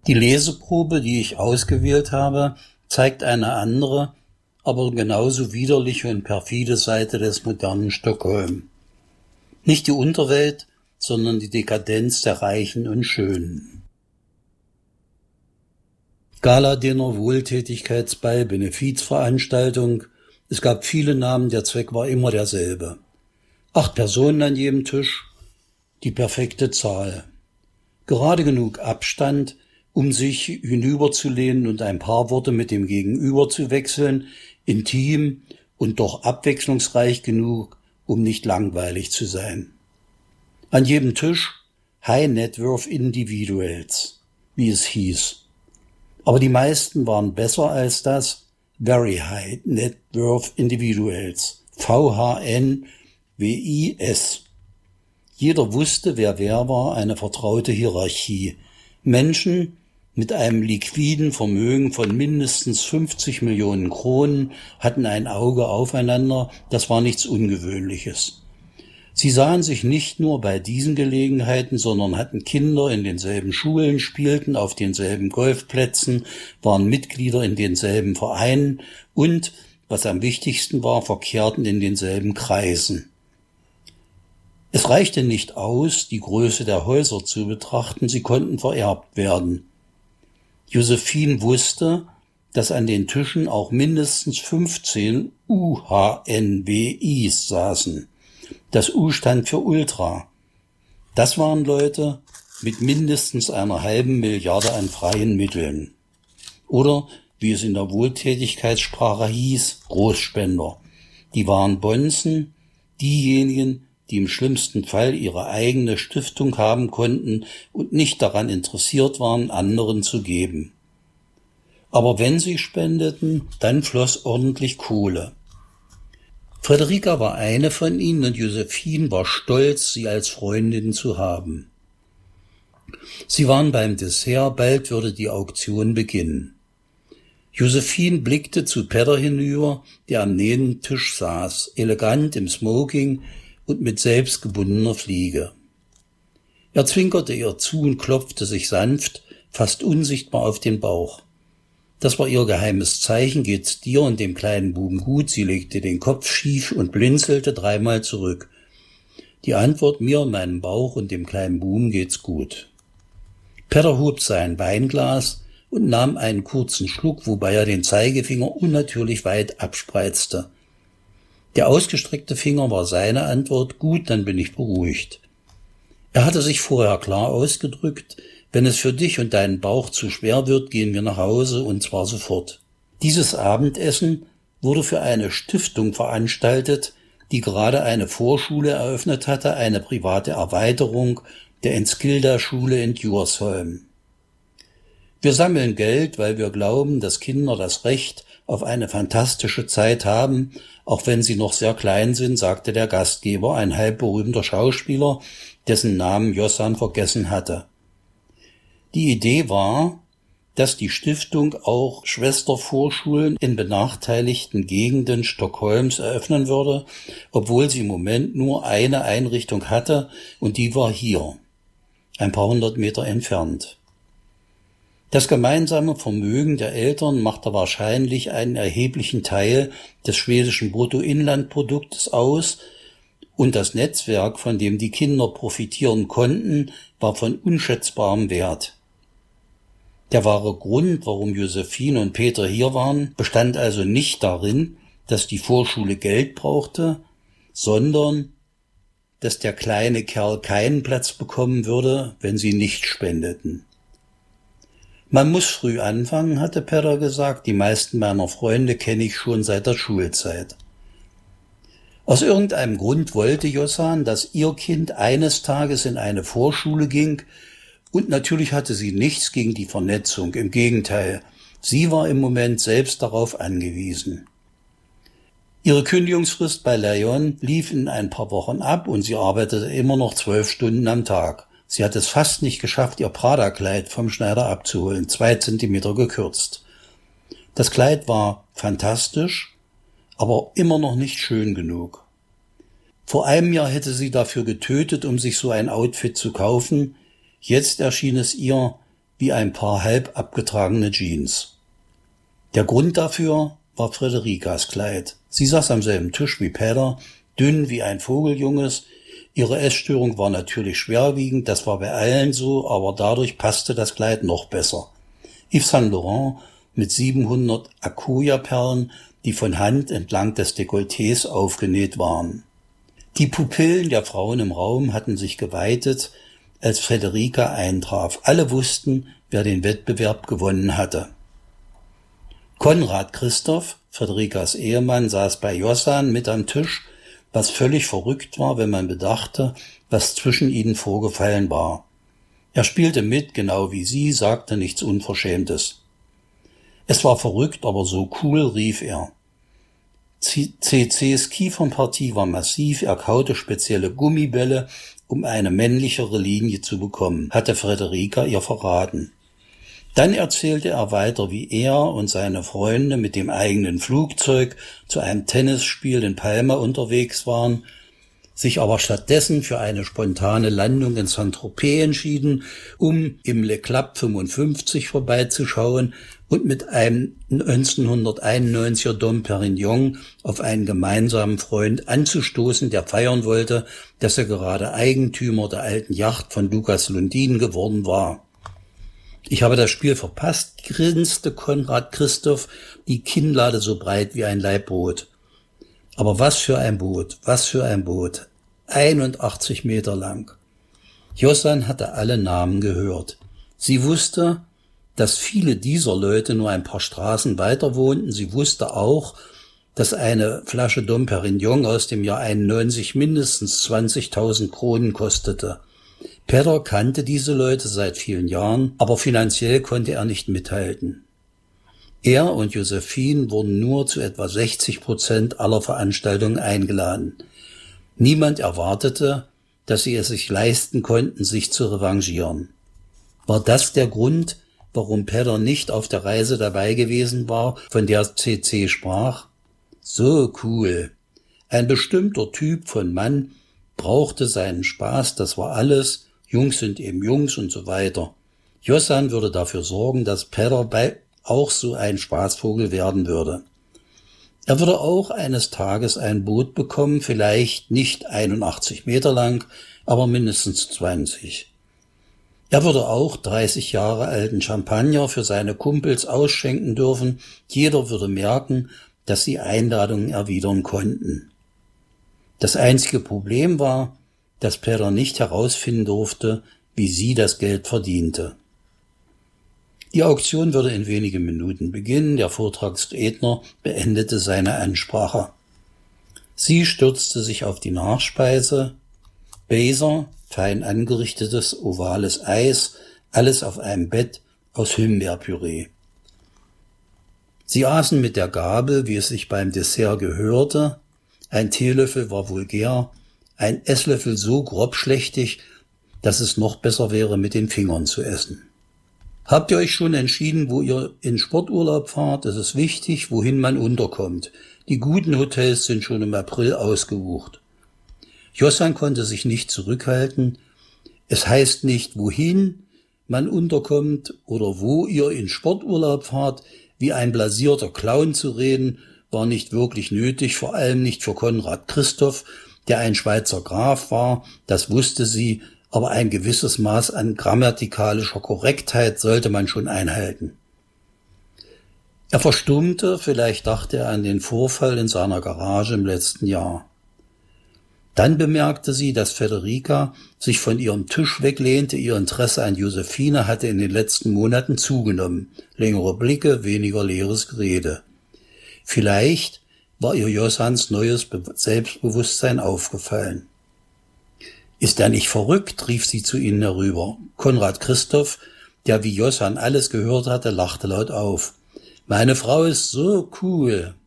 Die Leseprobe, die ich ausgewählt habe, zeigt eine andere, aber genauso widerliche und perfide Seite des modernen Stockholm. Nicht die Unterwelt, sondern die Dekadenz der Reichen und Schönen. Gala-Dinner, Wohltätigkeitsball, Benefizveranstaltung. Es gab viele Namen, der Zweck war immer derselbe. 8 Personen an jedem Tisch, die perfekte Zahl. Gerade genug Abstand, um sich hinüberzulehnen und ein paar Worte mit dem Gegenüber zu wechseln, intim und doch abwechslungsreich genug, um nicht langweilig zu sein. An jedem Tisch High Net Worth Individuals, wie es hieß. Aber die meisten waren besser als das Very High Net Worth Individuals, VHNWIS. Jeder wusste, wer war, eine vertraute Hierarchie. Menschen mit einem liquiden Vermögen von mindestens 50 Millionen Kronen hatten ein Auge aufeinander, das war nichts Ungewöhnliches. Sie sahen sich nicht nur bei diesen Gelegenheiten, sondern hatten Kinder in denselben Schulen, spielten auf denselben Golfplätzen, waren Mitglieder in denselben Vereinen und, was am wichtigsten war, verkehrten in denselben Kreisen. Es reichte nicht aus, die Größe der Häuser zu betrachten, sie konnten vererbt werden. Josephine wusste, dass an den Tischen auch mindestens 15 UHNWIs saßen. Das U stand für Ultra. Das waren Leute mit mindestens einer halben Milliarde an freien Mitteln. Oder, wie es in der Wohltätigkeitssprache hieß, Großspender. Die waren Bonzen, diejenigen, die im schlimmsten Fall ihre eigene Stiftung haben konnten und nicht daran interessiert waren, anderen zu geben. Aber wenn sie spendeten, dann floss ordentlich Kohle. Frederika war eine von ihnen und Josephine war stolz, sie als Freundin zu haben. Sie waren beim Dessert, bald würde die Auktion beginnen. Josephine blickte zu Petter hinüber, der am Nebentisch saß, elegant im Smoking und mit selbstgebundener Fliege. Er zwinkerte ihr zu und klopfte sich sanft, fast unsichtbar auf den Bauch. Das war ihr geheimes Zeichen, geht's dir und dem kleinen Buben gut? Sie legte den Kopf schief und blinzelte 3-mal zurück. Die Antwort, mir und meinem Bauch und dem kleinen Buben geht's gut. Petter hob sein Weinglas und nahm einen kurzen Schluck, wobei er den Zeigefinger unnatürlich weit abspreizte. Der ausgestreckte Finger war seine Antwort, gut, dann bin ich beruhigt. Er hatte sich vorher klar ausgedrückt, wenn es für dich und deinen Bauch zu schwer wird, gehen wir nach Hause und zwar sofort. Dieses Abendessen wurde für eine Stiftung veranstaltet, die gerade eine Vorschule eröffnet hatte, eine private Erweiterung der Enskilda-Schule in Djursholm. Wir sammeln Geld, weil wir glauben, dass Kinder das Recht auf eine fantastische Zeit haben, auch wenn sie noch sehr klein sind, sagte der Gastgeber, ein halbberühmter Schauspieler, dessen Namen Jossan vergessen hatte. Die Idee war, dass die Stiftung auch Schwestervorschulen in benachteiligten Gegenden Stockholms eröffnen würde, obwohl sie im Moment nur eine Einrichtung hatte und die war hier, ein paar 100 Meter entfernt. Das gemeinsame Vermögen der Eltern machte wahrscheinlich einen erheblichen Teil des schwedischen Bruttoinlandproduktes aus und das Netzwerk, von dem die Kinder profitieren konnten, war von unschätzbarem Wert. Der wahre Grund, warum Josephine und Peter hier waren, bestand also nicht darin, dass die Vorschule Geld brauchte, sondern dass der kleine Kerl keinen Platz bekommen würde, wenn sie nicht spendeten. Man muss früh anfangen, hatte Petter gesagt, die meisten meiner Freunde kenne ich schon seit der Schulzeit. Aus irgendeinem Grund wollte Jossan, dass ihr Kind eines Tages in eine Vorschule ging, und natürlich hatte sie nichts gegen die Vernetzung, im Gegenteil, sie war im Moment selbst darauf angewiesen. Ihre Kündigungsfrist bei Leon lief in ein paar Wochen ab und sie arbeitete immer noch 12 Stunden am Tag. Sie hat es fast nicht geschafft, ihr Prada-Kleid vom Schneider abzuholen, 2 Zentimeter gekürzt. Das Kleid war fantastisch, aber immer noch nicht schön genug. Vor einem Jahr hätte sie dafür getötet, um sich so ein Outfit zu kaufen. Jetzt erschien es ihr wie ein paar halb abgetragene Jeans. Der Grund dafür war Frederikas Kleid. Sie saß am selben Tisch wie Peter, dünn wie ein Vogeljunges. Ihre Essstörung war natürlich schwerwiegend, das war bei allen so, aber dadurch passte das Kleid noch besser. Yves Saint Laurent mit 700 Akoya-Perlen, die von Hand entlang des Dekolletés aufgenäht waren. Die Pupillen der Frauen im Raum hatten sich geweitet, als Frederica eintraf. Alle wussten, wer den Wettbewerb gewonnen hatte. Konrad Christoph, Fredericas Ehemann, saß bei Jossan mit am Tisch, was völlig verrückt war, wenn man bedachte, was zwischen ihnen vorgefallen war. Er spielte mit, genau wie sie, sagte nichts Unverschämtes. Es war verrückt, aber so cool, rief er. CCs Kiefernpartie war massiv, er kaute spezielle Gummibälle, um eine männlichere Linie zu bekommen, hatte Frederica ihr verraten. Dann erzählte er weiter, wie er und seine Freunde mit dem eigenen Flugzeug zu einem Tennisspiel in Palma unterwegs waren, sich aber stattdessen für eine spontane Landung in Saint-Tropez entschieden, um im Le Club 55 vorbeizuschauen und mit einem 1991er Dom Perignon auf einen gemeinsamen Freund anzustoßen, der feiern wollte, dass er gerade Eigentümer der alten Yacht von Lucas Lundin geworden war. Ich habe das Spiel verpasst, grinste Konrad Christoph, die Kinnlade so breit wie ein Laib Brot. Aber was für ein Boot, 81 Meter lang. Jossan hatte alle Namen gehört. Sie wusste, dass viele dieser Leute nur ein paar Straßen weiter wohnten. Sie wusste auch, dass eine Flasche Dom Perignon aus dem Jahr 91 mindestens 20.000 Kronen kostete. Peter kannte diese Leute seit vielen Jahren, aber finanziell konnte er nicht mithalten. Er und Josephine wurden nur zu etwa 60% aller Veranstaltungen eingeladen. Niemand erwartete, dass sie es sich leisten konnten, sich zu revanchieren. War das der Grund, warum Peter nicht auf der Reise dabei gewesen war, von der CC sprach? So cool. Ein bestimmter Typ von Mann brauchte seinen Spaß, das war alles. Jungs sind eben Jungs und so weiter. Jossan würde dafür sorgen, dass Peter auch so ein Spaßvogel werden würde. Er würde auch eines Tages ein Boot bekommen, vielleicht nicht 81 Meter lang, aber mindestens 20. Er würde auch 30 Jahre alten Champagner für seine Kumpels ausschenken dürfen. Jeder würde merken, dass sie Einladungen erwidern konnten. Das einzige Problem war, dass Peter nicht herausfinden durfte, wie sie das Geld verdiente. Die Auktion würde in wenigen Minuten beginnen. Der Vortragsredner beendete seine Ansprache. Sie stürzte sich auf die Nachspeise. Baser, fein angerichtetes, ovales Eis, alles auf einem Bett aus Himbeerpüree. Sie aßen mit der Gabel, wie es sich beim Dessert gehörte. Ein Teelöffel war vulgär, ein Esslöffel so grobschlächtig, dass es noch besser wäre, mit den Fingern zu essen. Habt ihr euch schon entschieden, wo ihr in Sporturlaub fahrt? Es ist wichtig, wohin man unterkommt. Die guten Hotels sind schon im April ausgebucht. Jossan konnte sich nicht zurückhalten. Es heißt nicht, wohin man unterkommt oder wo ihr in Sporturlaub fahrt. Wie ein blasierter Clown zu reden, war nicht wirklich nötig, vor allem nicht für Konrad Christoph, der ein Schweizer Graf war, das wusste sie, aber ein gewisses Maß an grammatikalischer Korrektheit sollte man schon einhalten. Er verstummte, vielleicht dachte er an den Vorfall in seiner Garage im letzten Jahr. Dann bemerkte sie, dass Frederica sich von ihrem Tisch weglehnte, ihr Interesse an Josephine hatte in den letzten Monaten zugenommen, längere Blicke, weniger leeres Gerede. Vielleicht war ihr Jossans neues Selbstbewusstsein aufgefallen. »Ist er nicht verrückt?« rief sie zu ihnen herüber. Konrad Christoph, der wie Jossan alles gehört hatte, lachte laut auf. »Meine Frau ist so cool.«